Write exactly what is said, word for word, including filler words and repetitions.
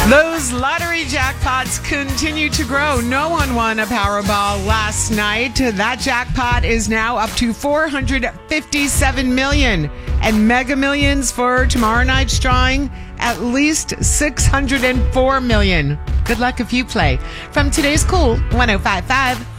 Those lottery jackpots continue to grow. No one won a Powerball last night. That jackpot is now up to four hundred fifty-seven million dollars. And Mega Millions for tomorrow night's drawing, at least six hundred four million dollars. Good luck if you play. From today's Cool one oh five point five.